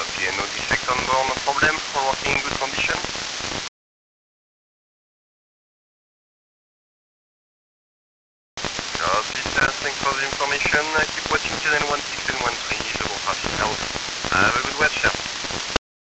Okay, no defect on board, no problem. All working in good condition. Copy, sir. Thanks for the information. Keep watching channel 160.